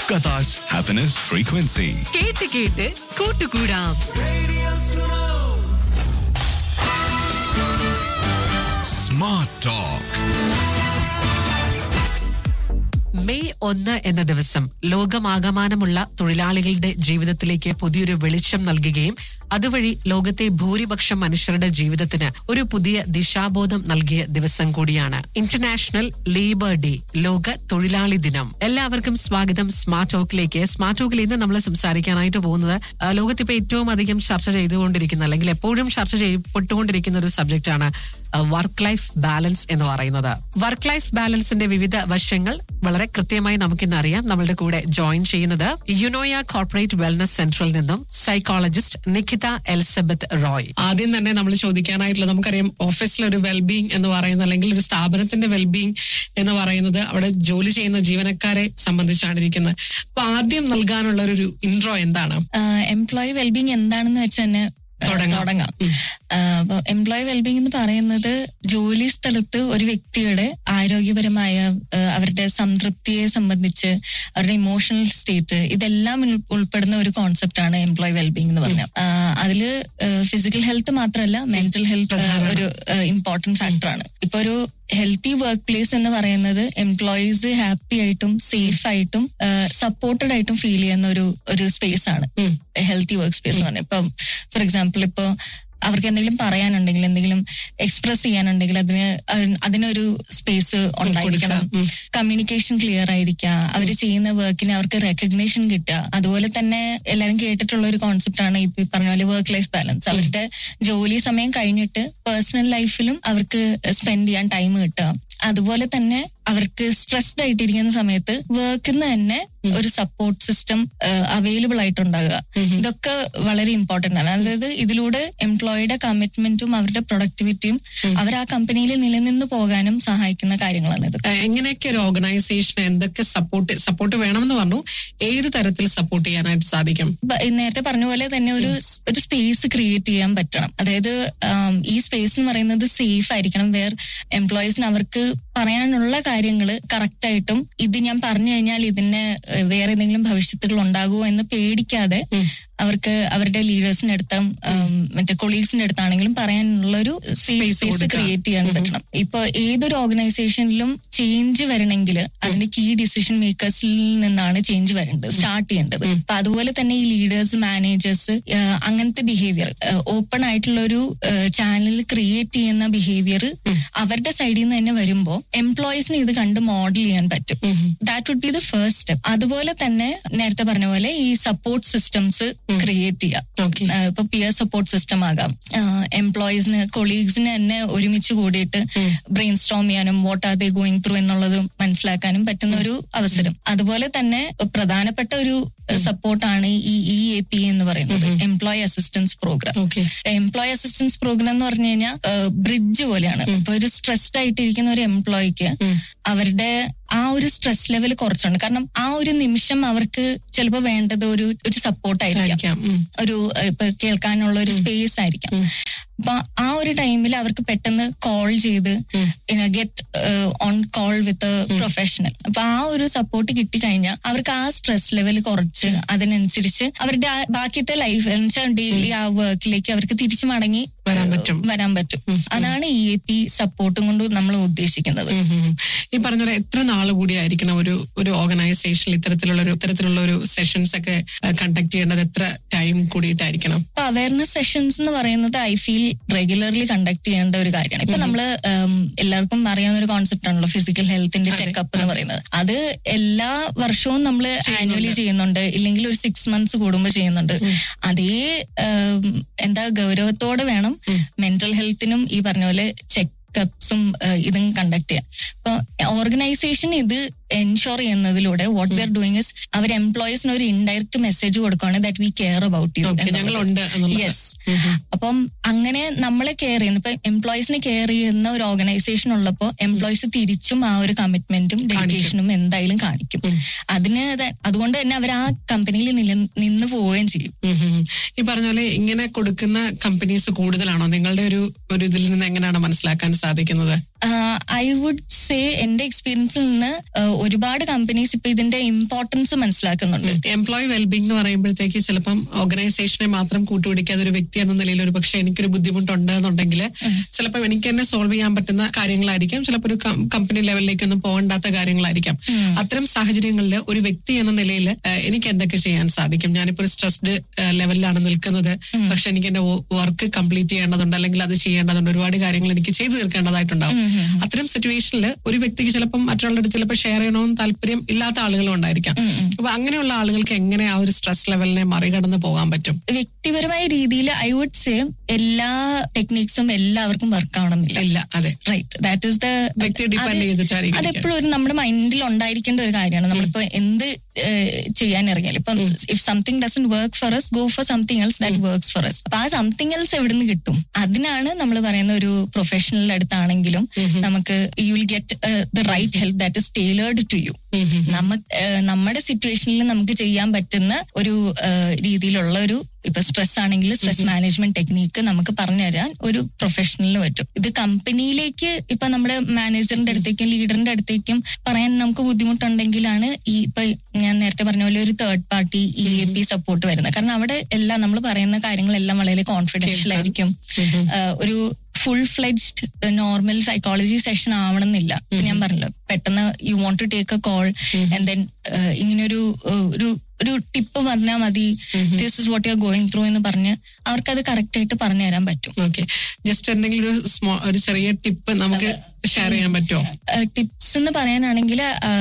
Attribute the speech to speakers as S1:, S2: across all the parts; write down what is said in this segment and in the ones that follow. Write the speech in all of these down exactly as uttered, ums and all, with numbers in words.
S1: Qatar's happiness frequency.
S2: കേട്ട് കേട്ട് കൂട്ടുകൂടാം.
S1: Smart Talk.
S2: മെയ് ഒന്ന് എന്ന ദിവസം ലോകമാകമാനമുള്ള തൊഴിലാളികളുടെ ജീവിതത്തിലേക്ക് പുതിയൊരു വെളിച്ചം നൽകുകയും അതുവഴി ലോകത്തെ ഭൂരിപക്ഷം മനുഷ്യരുടെ ജീവിതത്തിന് ഒരു പുതിയ ദിശാബോധം നൽകിയ ദിവസം കൂടിയാണ് ഇന്റർനാഷണൽ ലേബർ ഡേ, ലോക തൊഴിലാളി ദിനം. എല്ലാവർക്കും സ്വാഗതം സ്മാർട്ട് ടോക്കിലേക്ക്. സ്മാർട്ട് ടോക്കിൽ ഇന്ന് നമ്മൾ സംസാരിക്കാനായിട്ട് പോകുന്നത് ലോകത്തിപ്പോ ഏറ്റവും അധികം ചർച്ച ചെയ്തുകൊണ്ടിരിക്കുന്ന അല്ലെങ്കിൽ എപ്പോഴും ചർച്ച ചെയ്യപ്പെട്ടുകൊണ്ടിരിക്കുന്ന ഒരു സബ്ജക്റ്റാണ് വർക്ക് ലൈഫ് ബാലൻസ് എന്ന് പറയുന്നത്. വർക്ക് ലൈഫ് ബാലൻസിന്റെ വിവിധ വശങ്ങൾ വളരെ കൃത്യമായി നമുക്കിന്ന് അറിയാം. നമ്മളുടെ കൂടെ ജോയിൻ ചെയ്യുന്നത് യുനോയ കോർപ്പറേറ്റ് വെൽനസ് സെന്ററിൽ നിന്നും സൈക്കോളജിസ്റ്റ് നിഖിത എലിസബത്ത് റോയ്. ആദ്യം തന്നെ നമ്മൾ ചോദിക്കാനായിട്ടുള്ളത്, നമുക്കറിയാം ഓഫീസിലെ ഒരു വെൽബീങ് എന്ന് പറയുന്നത് അല്ലെങ്കിൽ ഒരു സ്ഥാപനത്തിന്റെ വെൽബീങ് എന്ന് പറയുന്നത് അവിടെ ജോലി ചെയ്യുന്ന ജീവനക്കാരെ സംബന്ധിച്ചാണ് ഇരിക്കുന്നത്. അപ്പൊ ആദ്യം നൽകാനുള്ള ഒരു ഇൻട്രോ എന്താണ്?
S3: എംപ്ലോയി വെൽബീങ് എന്താണെന്ന് വെച്ച് തന്നെ തുടങ്ങാം. അപ്പൊ എംപ്ലോയി വെൽബീങ് എന്ന് പറയുന്നത് ജോലി സ്ഥലത്ത് ഒരു വ്യക്തിയുടെ ആരോഗ്യപരമായ അവരുടെ സംതൃപ്തിയെ സംബന്ധിച്ച് അവരുടെ ഇമോഷണൽ സ്റ്റേറ്റ് ഇതെല്ലാം ഉൾപ്പെടുന്ന ഒരു കോൺസെപ്റ്റ് ആണ് എംപ്ലോയി വെൽബീങ് എന്ന് പറഞ്ഞാൽ. അതില് ഫിസിക്കൽ ഹെൽത്ത് മാത്രമല്ല മെന്റൽ ഹെൽത്ത് ഒരു ഇമ്പോർട്ടന്റ് ഫാക്ടറാണ്. ഇപ്പൊ ഒരു ഹെൽത്തി വർക്ക് പ്ലേസ് എന്ന് പറയുന്നത് എംപ്ലോയീസ് ഹാപ്പി ആയിട്ടും സേഫ് ആയിട്ടും സപ്പോർട്ടഡ് ആയിട്ടും ഫീൽ ചെയ്യുന്ന ഒരു ഒരു സ്പേസ് ആണ് ഹെൽത്തി വർക്ക് സ്പേസ് എന്ന് പറഞ്ഞാൽ. ഇപ്പം ഫോർ എക്സാമ്പിൾ ഇപ്പൊ അവർക്ക് എന്തെങ്കിലും പറയാനുണ്ടെങ്കിൽ എന്തെങ്കിലും എക്സ്പ്രസ് ചെയ്യാനുണ്ടെങ്കിൽ അതിന് അതിനൊരു സ്പേസ് ഉണ്ടായിരിക്കണം. കമ്മ്യൂണിക്കേഷൻ ക്ലിയർ ആയിരിക്കുക, അവർ ചെയ്യുന്ന വർക്കിന് അവർക്ക് റെക്കഗ്നേഷൻ കിട്ടുക. അതുപോലെ തന്നെ എല്ലാവരും കേട്ടിട്ടുള്ള ഒരു കോൺസെപ്റ്റ് ആണ് ഇപ്പൊ പറഞ്ഞ പോലെ വർക്ക് ലൈഫ് ബാലൻസ്. അവരുടെ ജോലി സമയം കഴിഞ്ഞിട്ട് പേഴ്സണൽ ലൈഫിലും അവർക്ക് സ്പെൻഡ് ചെയ്യാൻ ടൈം കിട്ടുക. അതുപോലെ തന്നെ അവർക്ക് സ്ട്രെസ്ഡ് ആയിട്ടിരിക്കുന്ന സമയത്ത് വർക്കിന് തന്നെ ഒരു സപ്പോർട്ട് സിസ്റ്റം അവൈലബിൾ ആയിട്ടുണ്ടാകുക. ഇതൊക്കെ വളരെ ഇമ്പോർട്ടന്റ് ആണ്. അതായത് ഇതിലൂടെ എംപ്ലോയിയുടെ കമ്മിറ്റ്മെന്റും അവരുടെ പ്രൊഡക്ടിവിറ്റിയും അവർ ആ കമ്പനിയിൽ നിലനിന്ന് പോകാനും സഹായിക്കുന്ന കാര്യങ്ങളാണ് ഇത്.
S2: എങ്ങനെയൊക്കെ ഒരു ഓർഗനൈസേഷൻ എന്തൊക്കെ സപ്പോർട്ട് സപ്പോർട്ട് വേണമെന്ന് പറഞ്ഞു, ഏത് തരത്തിൽ സപ്പോർട്ട് ചെയ്യാനായിട്ട് സാധിക്കും?
S3: നേരത്തെ പറഞ്ഞ പോലെ തന്നെ ഒരു ഒരു സ്പേസ് ക്രിയേറ്റ് ചെയ്യാൻ പറ്റണം. അതായത് ഈ സ്പേസ് എന്ന് പറയുന്നത് സേഫ് ആയിരിക്കണം, വേർ എംപ്ലോയീസിന് അവർക്ക് പറയാനുള്ള കാര്യങ്ങള് കറക്റ്റ് ആയിട്ടും ഇത് ഞാൻ പറഞ്ഞു കഴിഞ്ഞാൽ ഇതിന് വേറെ എന്തെങ്കിലും ഭവിഷ്യത്തുകൾ ഉണ്ടാകുമോ എന്ന് പേടിക്കാതെ അവർക്ക് അവരുടെ ലീഡേഴ്സിന്റെ അടുത്തും മറ്റേ കൊളീഗ്സിന്റെ അടുത്താണെങ്കിലും പറയാനുള്ള ഒരു സ്പേസ് ക്രിയേറ്റ് ചെയ്യാൻ പറ്റണം. ഇപ്പൊ ഏതൊരു ഓർഗനൈസേഷനിലും ചേഞ്ച് വരണമെങ്കിൽ അതിന്റെ കീ ഡിസിഷൻ മേക്കേഴ്സിൽ നിന്നാണ് ചേഞ്ച് വരേണ്ടത്, സ്റ്റാർട്ട് ചെയ്യേണ്ടത്. അപ്പൊ അതുപോലെ തന്നെ ഈ ലീഡേഴ്സ് മാനേജേഴ്സ് അങ്ങനത്തെ ബിഹേവിയർ, ഓപ്പൺ ആയിട്ടുള്ള ഒരു ചാനൽ ക്രിയേറ്റ് ചെയ്യുന്ന ബിഹേവിയർ അവരുടെ സൈഡിൽ നിന്ന് തന്നെ വരുമ്പോൾ എംപ്ലോയീസിന് ഇത് കണ്ട് മോഡൽ ചെയ്യാൻ പറ്റും. That would be the first step. അതുപോലെ തന്നെ നേരത്തെ പറഞ്ഞ പോലെ ഈ സപ്പോർട്ട് സിസ്റ്റംസ് ക്രിയേറ്റ് ചെയ്യാം. ഇപ്പൊ പിയർ സപ്പോർട്ട് സിസ്റ്റം ആകാം, എംപ്ലോയീസിന് കൊളീഗ്സിന് തന്നെ ഒരുമിച്ച് കൂടിയിട്ട് ബ്രെയിൻ സ്റ്റോം ചെയ്യാനും what are they going through എന്നുള്ളത് മനസ്സിലാക്കാനും പറ്റുന്ന ഒരു അവസരം. അതുപോലെ തന്നെ പ്രധാനപ്പെട്ട ഒരു സപ്പോർട്ടാണ് ഈ ഇ എ പി എന്ന് പറയുന്നത്, employee assistance programme. Employee assistance programme എന്ന് പറഞ്ഞു കഴിഞ്ഞാൽ ബ്രിഡ്ജ് പോലെയാണ്. ഇപ്പൊ ഒരു സ്ട്രെസ്ഡ് ആയിട്ടിരിക്കുന്ന ഒരു എംപ്ലോയിക്ക് അവരുടെ ആ ഒരു സ്ട്രെസ് ലെവൽ കുറച്ചുണ്ട്. കാരണം ആ ഒരു നിമിഷം അവർക്ക് ചിലപ്പോൾ വേണ്ടത് ഒരു ഒരു സപ്പോർട്ടായിരിക്കാം, ഒരു ഇപ്പൊ കേൾക്കാനുള്ള ഒരു സ്പേസ് ആയിരിക്കാം. അപ്പൊ ആ ഒരു ടൈമിൽ അവർക്ക് പെട്ടെന്ന് കോൾ ചെയ്ത് get on call with professional. അപ്പൊ ആ ഒരു സപ്പോർട്ട് കിട്ടിക്കഴിഞ്ഞാൽ അവർക്ക് ആ സ്ട്രെസ് ലെവൽ കുറച്ച് അതിനനുസരിച്ച് അവരുടെ ബാക്കിയത്തെ ലൈഫ് ഡെയിലി ആ വർക്കിലേക്ക് അവർക്ക് തിരിച്ചു മടങ്ങി വരാൻ പറ്റും വരാൻ പറ്റും അതാണ് ഇ എ പി സപ്പോർട്ടും കൊണ്ട് നമ്മൾ ഉദ്ദേശിക്കുന്നത്.
S2: ഈ പറഞ്ഞ പോലെ എത്ര നാൾ കൂടി ആയിരിക്കണം ഒരു ഒരു ഓർഗനൈസേഷനിൽ ഇത്തരത്തിലുള്ള ഒരു ഇത്തരത്തിലുള്ള ഒരു സെഷൻസ് ഒക്കെ കണ്ടക്ട് ചെയ്യേണ്ടത്? എത്ര ടൈം കൂടിയിട്ടായിരിക്കണം?
S3: ഇപ്പൊ അവയർനെസ് സെഷൻസ് എന്ന് പറയുന്നത് ഐ ഫീൽ റെഗുലർലി കണ്ടക്ട് ചെയ്യേണ്ട ഒരു കാര്യമാണ്. ഇപ്പൊ നമ്മള് എല്ലാവർക്കും അറിയാവുന്ന ഒരു കോൺസെപ്റ്റ് ആണല്ലോ ഫിസിക്കൽ ഹെൽത്തിന്റെ ചെക്കപ്പ് എന്ന് പറയുന്നത്. അത് എല്ലാ വർഷവും നമ്മൾ ആനുവലി ചെയ്യുന്നുണ്ട്, ഇല്ലെങ്കിൽ ഒരു സിക്സ് മന്ത്സ് കൂടുമ്പോൾ ചെയ്യുന്നുണ്ട്. അതേ എന്താ ഗൗരവത്തോടെ വേണം മെന്റൽ ഹെൽത്തിനും ഈ പറഞ്ഞ പോലെ ചെക്കപ്സും ഇതും കണ്ടക്ട് ചെയ്യാൻ. ഇപ്പൊ ഓർഗനൈസേഷൻ ഇത് എൻഷുർ ചെയ്യുന്നതിലൂടെ what we are doing is our എംപ്ലോയീസിന് ഒരു ഇൻഡയറക്റ്റ് മെസ്സേജ് കൊടുക്കുകയാണ് that we care about you. Yes. അപ്പം അങ്ങനെ നമ്മളെ കെയർ ചെയ്യുന്ന ഇപ്പൊ എംപ്ലോയീസിനെ കെയർ ചെയ്യുന്ന ഒരു ഓർഗനൈസേഷൻ ഉള്ളപ്പോൾ എംപ്ലോയീസ് തിരിച്ചും ആ ഒരു കമ്മിറ്റ്മെന്റും ഡെഡിക്കേഷനും എന്തായാലും കാണിക്കും. അതിന് അതുകൊണ്ട് തന്നെ അവർ ആ കമ്പനിയിൽ നിന്ന് പോവുകയും ചെയ്യും.
S2: ഈ പറഞ്ഞ പോലെ ഇങ്ങനെ കൊടുക്കുന്ന കമ്പനീസ് കൂടുതലാണോ? നിങ്ങളുടെ ഒരു ഒരു ഇതിൽ നിന്ന് എങ്ങനെയാണ് മനസ്സിലാക്കാൻ സാധിക്കുന്നത്?
S3: ഐ വുഡ് സേ എന്റെ എക്സ്പീരിയൻസിൽ നിന്ന് ഒരുപാട് കമ്പനീസ് ഇപ്പൊ ഇതിന്റെ ഇമ്പോർട്ടൻസ് മനസ്സിലാക്കുന്നുണ്ട്.
S2: എംപ്ലോയി വെൽബീങ് എന്ന് പറയുമ്പോഴത്തേക്ക് ചിലപ്പം ഓർഗനൈസേഷനെ മാത്രം കൂട്ടുപിടിക്കാതെ ഒരു വ്യക്തി എന്ന നിലയിൽ ഒരു പക്ഷേ എനിക്കൊരു ബുദ്ധിമുട്ടുണ്ട് എന്നുണ്ടെങ്കിൽ ചിലപ്പോൾ എനിക്ക് തന്നെ സോൾവ് ചെയ്യാൻ പറ്റുന്ന കാര്യങ്ങളായിരിക്കാം, ചിലപ്പോൾ ഒരു കമ്പനി ലെവലിലേക്കൊന്നും പോകണ്ടാത്ത കാര്യങ്ങളായിരിക്കാം. അത്തരം സാഹചര്യങ്ങളിൽ ഒരു വ്യക്തി എന്ന നിലയിൽ എനിക്ക് എന്തൊക്കെ ചെയ്യാൻ സാധിക്കും? ഞാനിപ്പോ ഒരു സ്ട്രെസ്ഡ് ലെവലിലാണ് നിൽക്കുന്നത്, പക്ഷെ എനിക്ക് എന്റെ വർക്ക് കംപ്ലീറ്റ് ചെയ്യേണ്ടതുണ്ട്, അല്ലെങ്കിൽ അത് ചെയ്യേണ്ടതുണ്ട്, ഒരുപാട് കാര്യങ്ങൾ എനിക്ക് ചെയ്തു തീർക്കേണ്ടതായിട്ടുണ്ടാവും. അത്തരം സിറ്റുവേഷനിൽ ഒരു വ്യക്തിക്ക് ചിലപ്പം മറ്റുള്ളവരുടെ അടുത്ത് ചിലപ്പോൾ ഷെയർ ചെയ്യണമെന്ന് താല്പര്യം ഇല്ലാത്ത ആളുകളും ഉണ്ടായിരിക്കാം. അപ്പൊ അങ്ങനെയുള്ള ആളുകൾക്ക് എങ്ങനെ ആ ഒരു സ്ട്രെസ് ലെവലിനെ മറികടന്ന് പോകാൻ പറ്റും?
S3: വ്യക്തിപരമായ രീതിയിൽ ഐ വുഡ് സേ എല്ലാ ടെക്നിക്സും എല്ലാവർക്കും വർക്ക് ആവണമെന്നില്ല.
S2: ഇല്ല, അതെ,
S3: റൈറ്റ്. ദാറ്റ് ഈസ് ദ
S2: വ്യക്തി ഡിപ്പെൻഡ് ചെയ്തിട്ടായിരിക്കും.
S3: അതെപ്പോഴും ഒരു നമ്മുടെ മൈൻഡിൽ ഉണ്ടായിരിക്കേണ്ട ഒരു കാര്യമാണ്. നമ്മളിപ്പോ എന്ത് ചെയ്യാൻ ഇറങ്ങിയാൽ ഇപ്പം if something doesn't work for us, go for something else that works for us. അപ്പൊ ആ സംതിങ് എൽസ് എവിടെ നിന്ന് കിട്ടും? അതിനാണ് നമ്മൾ പറയുന്ന ഒരു പ്രൊഫഷണലിന്റെ അടുത്താണെങ്കിലും നമുക്ക് you will get the right help that is tailored to you. നമ്മ നമ്മുടെ സിറ്റുവേഷനിൽ നമുക്ക് ചെയ്യാൻ പറ്റുന്ന ഒരു രീതിയിലുള്ള ഒരു ഇപ്പൊ സ്ട്രെസ് ആണെങ്കിൽ സ്ട്രെസ് മാനേജ്മെന്റ് ടെക്നീക്ക് നമുക്ക് പറഞ്ഞു തരാൻ ഒരു പ്രൊഫഷണലിന് പറ്റും. ഇത് കമ്പനിയിലേക്ക് ഇപ്പൊ നമ്മുടെ മാനേജറിന്റെ അടുത്തേക്കും ലീഡറിന്റെ അടുത്തേക്കും പറയാൻ നമുക്ക് ബുദ്ധിമുട്ടുണ്ടെങ്കിലാണ് ഈ ഇപ്പൊ ഞാൻ നേരത്തെ പറഞ്ഞ പോലെ ഒരു third party E A P support വരുന്നത്. കാരണം അവിടെ എല്ലാം നമ്മൾ പറയുന്ന കാര്യങ്ങളെല്ലാം വളരെ കോൺഫിഡൻഷ്യൽ ആയിരിക്കും. ഒരു full fledged normal psychology session ആവണമെന്നില്ല. ഞാൻ പറഞ്ഞല്ലോ, പെട്ടെന്ന് you want to take A call and then ഇങ്ങനൊരു ഒരു ഒരു ടിപ്പ് പറഞ്ഞാൽ മതി, this is what you are going through എന്ന് പറഞ്ഞ് അവർക്കത് കറക്റ്റ് ആയിട്ട് പറഞ്ഞു തരാൻ പറ്റും.
S2: ഓക്കെ, ജസ്റ്റ് എന്തെങ്കിലും ഒരു സ്മോൾ ഒരു ചെറിയ ടിപ്പ് നമുക്ക് ഷെയർ ചെയ്യാൻ പറ്റുമോ?
S3: ടിപ്സ് എന്ന് പറയാനാണെങ്കിൽ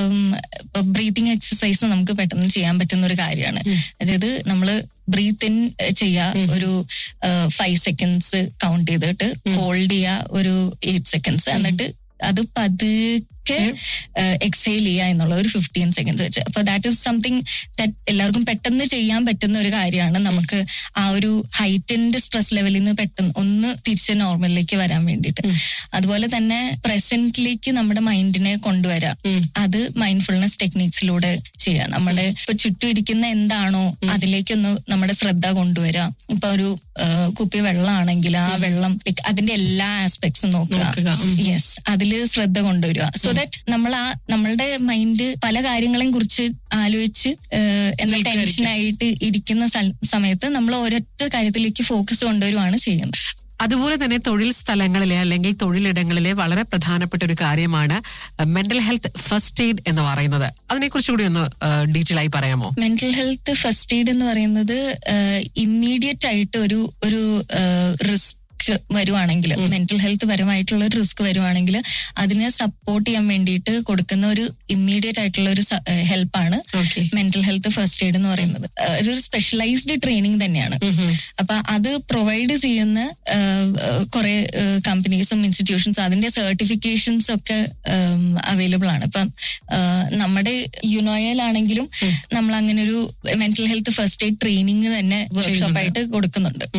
S3: ബ്രീത്തിങ് എക്സസൈസ് നമുക്ക് പെട്ടെന്ന് ചെയ്യാൻ പറ്റുന്ന ഒരു കാര്യമാണ്. അതായത് നമ്മള് ബ്രീത്ത് ഇൻ ചെയ്യുക, ഒരു ഫൈവ് സെക്കൻഡ്സ് കൗണ്ട് ചെയ്തിട്ട് ഹോൾഡ് ചെയ്യുക ഒരു എയ്റ്റ് സെക്കൻഡ്സ്, എന്നിട്ട് അത് പതുക്കെ എക്സൈൽ ചെയ്യുക എന്നുള്ള ഒരു ഫിഫ്റ്റീൻ സെക്കൻഡ്സ് വെച്ച്. അപ്പൊ ദാറ്റ് ഈസ് സംതിങ് ദാറ്റ് എല്ലാവർക്കും പെട്ടെന്ന് ചെയ്യാൻ പറ്റുന്ന ഒരു കാര്യമാണ്. നമുക്ക് ആ ഒരു ഹൈറ്റൻഡ് സ്ട്രെസ് ലെവലിൽ നിന്ന് പെട്ടെന്ന് ഒന്ന് തിരിച്ച് നോർമലിലേക്ക് വരാൻ വേണ്ടിയിട്ട്. അതുപോലെ തന്നെ പ്രസന്റിലേക്ക് നമ്മുടെ മൈൻഡിനെ കൊണ്ടുവരാം. അത് മൈൻഡ്ഫുൾനെസ് ടെക്നിക്സിലൂടെ ചെയ്യാം. നമ്മുടെ ഇപ്പൊ ചുറ്റും ഇരിക്കുന്ന എന്താണോ അതിലേക്കൊന്ന് നമ്മുടെ ശ്രദ്ധ കൊണ്ടുവരാം. ഇപ്പൊ ഒരു കുപ്പി വെള്ളമാണെങ്കിൽ ആ വെള്ളം അതിന്റെ എല്ലാ ആസ്പെക്ട്സും നോക്കുക. യെസ്, അതില് ശ്രദ്ധ കൊണ്ടുവരിക. സോ ദാറ്റ് നമ്മൾ ആ നമ്മളുടെ മൈൻഡ് പല കാര്യങ്ങളെയും കുറിച്ച് ആലോചിച്ച് എന്താ ടെൻഷനായിട്ട് ഇരിക്കുന്ന സമയത്ത് നമ്മൾ ഒരൊറ്റ കാര്യത്തിലേക്ക് ഫോക്കസ് കൊണ്ടുവരുവാണ് ചെയ്യുന്നത്.
S2: അതുപോലെ തന്നെ തൊഴിൽ സ്ഥലങ്ങളിലെ അല്ലെങ്കിൽ തൊഴിലിടങ്ങളിലെ വളരെ പ്രധാനപ്പെട്ട ഒരു കാര്യമാണ് മെന്റൽ ഹെൽത്ത് ഫസ്റ്റ് എയ്ഡ് എന്ന് പറയുന്നത്. അതിനെക്കുറിച്ച് കൂടി ഒന്ന് ഡീറ്റെയിൽ ആയി പറയാമോ?
S3: മെന്റൽ ഹെൽത്ത് ഫസ്റ്റ് എയ്ഡ് എന്ന് പറയുന്നത് ഇമ്മീഡിയറ്റ് ആയിട്ട് ഒരു ഒരു റിസ്ക് വരുവാണെങ്കിൽ, മെന്റൽ ഹെൽത്ത് പരമായിട്ടുള്ള ഒരു റിസ്ക് വരുവാണെങ്കിൽ അതിനെ സപ്പോർട്ട് ചെയ്യാൻ വേണ്ടിയിട്ട് കൊടുക്കുന്ന ഒരു ഇമ്മീഡിയറ്റ് ആയിട്ടുള്ള ഒരു ഹെൽപ്പാണ് മെന്റൽ ഹെൽത്ത് ഫസ്റ്റ് എയ്ഡ് എന്ന് പറയുന്നത്. ഒരു സ്പെഷ്യലൈസ്ഡ് ട്രെയിനിങ് തന്നെയാണ്. അപ്പൊ അത് പ്രൊവൈഡ് ചെയ്യുന്ന കുറെ കമ്പനീസും ഇൻസ്റ്റിറ്റ്യൂഷൻസും അതിന്റെ സർട്ടിഫിക്കേഷൻസ് ഒക്കെ അവൈലബിൾ ആണ്. ഇപ്പം നമ്മുടെ യുനോയിലാണെങ്കിലും നമ്മൾ അങ്ങനെ ഒരു mental health first aid training തന്നെ വർക്ക്ഷോപ്പായിട്ട് കൊടുക്കുന്നുണ്ട്.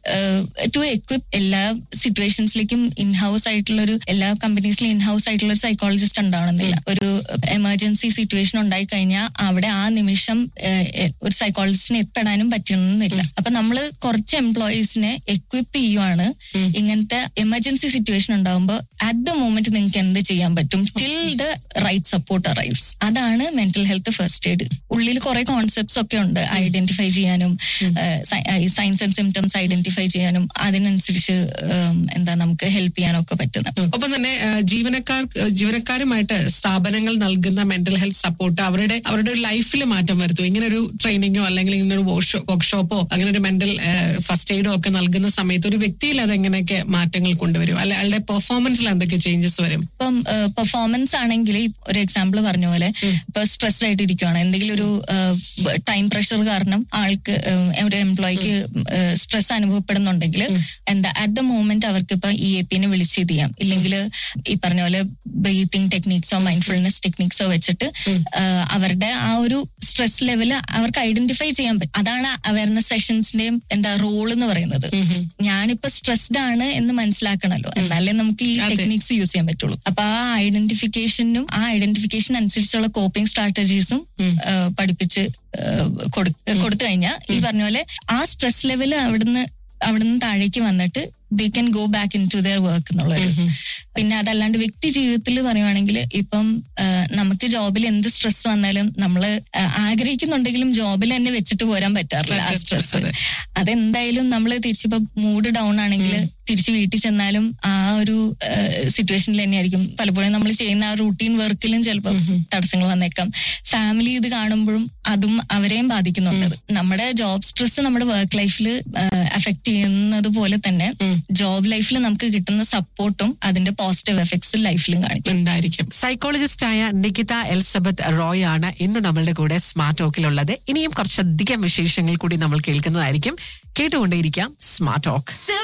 S3: ടു എക്വിപ്പ് എല്ലാ സിറ്റുവേഷൻസിലേക്കും ഇൻഹൗസ് ആയിട്ടുള്ള ഒരു എല്ലാ കമ്പനീസിലും ഇൻഹൗസ് ആയിട്ടുള്ള ഒരു സൈക്കോളജിസ്റ്റ് ഉണ്ടാവണമെന്നില്ല. ഒരു എമർജൻസി സിറ്റുവേഷൻ ഉണ്ടായി കഴിഞ്ഞാൽ അവിടെ ആ നിമിഷം ഒരു സൈക്കോളജിസ്റ്റിനെ എത്തിപ്പെടാനും പറ്റണമെന്നില്ല. അപ്പൊ നമ്മൾ കുറച്ച് എംപ്ലോയീസിനെ എക്വിപ്പ് ചെയ്യുവാണ്. ഇങ്ങനത്തെ എമർജൻസി സിറ്റുവേഷൻ ഉണ്ടാകുമ്പോൾ അറ്റ് ദ മൂമെന്റ് നിങ്ങൾക്ക് എന്ത് ചെയ്യാൻ പറ്റും till the right support arrives. അതാണ് മെന്റൽ ഹെൽത്ത് ഫസ്റ്റ് എയ്ഡ്. ഉള്ളിൽ കുറെ കോൺസെപ്റ്റ്സ് ഒക്കെ ഉണ്ട്. ഐഡന്റിഫൈ ചെയ്യാനും സൈൻസ് ആൻഡ് സിംറ്റംസ് ഐഡന്റിഫൈ ചെയ്യാനും അതിനനുസരിച്ച് എന്താ നമുക്ക് ഹെൽപ്പ് ചെയ്യാനൊക്കെ പറ്റുന്നത്.
S2: ഒപ്പം തന്നെ ജീവനക്കാർ ജീവനക്കാരുമായിട്ട് സ്ഥാപനങ്ങൾ നൽകുന്ന മെന്റൽ ഹെൽത്ത് സപ്പോർട്ട് അവരുടെ അവരുടെ ലൈഫിൽ മാറ്റം വരുത്തും. ഇങ്ങനെ ഒരു ട്രെയിനിങ്ങോ അല്ലെങ്കിൽ ഇങ്ങനെ ഒരു വർക്ക്ഷോപ്പോ അങ്ങനെ ഒരു മെന്റൽ ഫസ്റ്റ് എയ്ഡോ ഒക്കെ നൽകുന്ന സമയത്ത് ഒരു വ്യക്തിയിൽ അത് എങ്ങനെയൊക്കെ മാറ്റങ്ങൾ കൊണ്ടുവരും, അല്ലെ അയാളുടെ പെർഫോമൻസിൽ എന്തൊക്കെ ചേഞ്ചസ് വരും?
S3: ഇപ്പം പെർഫോമൻസ് ആണെങ്കിൽ ഒരു എക്സാമ്പിൾ പറഞ്ഞ പോലെ ഇപ്പൊ സ്ട്രെസ്ഡ് ആയിട്ട് ഇരിക്കുകയാണ്, എന്തെങ്കിലും ഒരു ടൈം പ്രഷർ കാരണം ആൾക്ക് ഒരു എംപ്ലോയിക്ക് സ്ട്രെസ് അനുഭവപ്പെടുന്നുണ്ടെങ്കിൽ എന്താ അറ്റ് ദ മൂമെന്റ് അവർക്ക് ഇപ്പൊ ഇ എ പിനെ വിളിച്ച് ഇത് ചെയ്യാം. ഇല്ലെങ്കിൽ ഈ പറഞ്ഞ പോലെ ബ്രീത്തിങ് ടെക്നിക്സോ മൈൻഡ്ഫുൾനെസ് ടെക്നിക്സോ വെച്ചിട്ട് അവരുടെ ആ ഒരു സ്ട്രെസ് ലെവല് അവർക്ക് ഐഡന്റിഫൈ ചെയ്യാൻ പറ്റും. അതാണ് അവയർനെസ് സെഷൻസിന്റെയും എന്താ റോൾ എന്ന് പറയുന്നത്. ഞാനിപ്പോ സ്ട്രെസ്ഡ് ആണ് എന്ന് മനസ്സിലാക്കണല്ലോ, എന്നാലേ നമുക്ക് ഈ ടെക്നിക്സ് യൂസ് ചെയ്യാൻ പറ്റുള്ളൂ. അപ്പൊ ആ ഐഡന്റിഫിക്കേഷനും ആ ഐഡന്റിഫിക്കേഷൻ അനുസരിച്ചുള്ള കോപ്പിംഗ് സ്ട്രാറ്റജീസും പഠിപ്പിച്ച് കൊടുത്തു കഴിഞ്ഞാൽ ഈ പറഞ്ഞ പോലെ ആ സ്ട്രെസ് ലെവല് അവിടുന്ന് അവിടുന്ന് താഴേക്ക് വന്നിട്ട് they can go back in to their work എന്നുള്ളൊരു പിന്നെ അതല്ലാണ്ട് വ്യക്തി ജീവിതത്തിൽ പറയുവാണെങ്കിൽ ഇപ്പം ആ, നമുക്ക് ജോബിൽ എന്ത് സ്ട്രെസ് വന്നാലും നമ്മൾ ആഗ്രഹിക്കുന്നുണ്ടെങ്കിലും ജോബിൽ തന്നെ വെച്ചിട്ട് പോരാൻ പറ്റാറില്ല ആ സ്ട്രെസ്. അതെന്തായാലും നമ്മൾ തിരിച്ചിപ്പോ മൂഡ് ഡൗൺ ആണെങ്കിൽ തിരിച്ച് വീട്ടിൽ ചെന്നാലും ആ ഒരു സിറ്റുവേഷനിൽ തന്നെയായിരിക്കും പലപ്പോഴും നമ്മൾ ചെയ്യുന്ന ആ റൂട്ടീൻ വർക്കിലും ചിലപ്പോൾ തടസ്സങ്ങൾ വന്നേക്കാം. ഫാമിലി ഇത് കാണുമ്പോഴും അതും അവരെയും ബാധിക്കുന്നുണ്ട്. നമ്മുടെ ജോബ് സ്ട്രെസ് നമ്മുടെ വർക്ക് ലൈഫിൽ അഫക്ട് ചെയ്യുന്നത് പോലെ തന്നെ ജോബ് ലൈഫിൽ നമുക്ക് കിട്ടുന്ന സപ്പോർട്ടും അതിന്റെ പോസിറ്റീവ് എഫക്ട്സ് ലൈഫിലും കാണിക്കും
S2: ഉണ്ടായിരിക്കും. സൈക്കോളജിസ്റ്റ് ആയ നികിത എലിസബത്ത് റോയ് ആണ് ഇന്ന് നമ്മളുടെ കൂടെ സ്മാർട്ട് ടോക്കിലുള്ളത്. ഇനിയും കുറച്ചധികം വിശേഷങ്ങൾ കൂടി നമ്മൾ കേൾക്കുന്നതായിരിക്കും. കേട്ടുകൊണ്ടേയിരിക്കാം സ്മാർട്ട് ടോക്ക്.